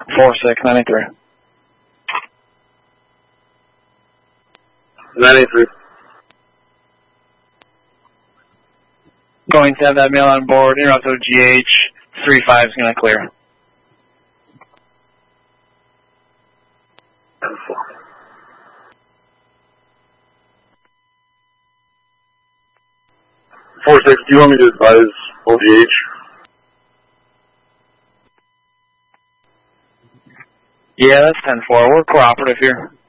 4693. 983. Going to have that male on board. Interrupt OGH. 35 is going to clear. 46, do you want me to advise OGH? Yeah, that's 10-4. We're cooperative here.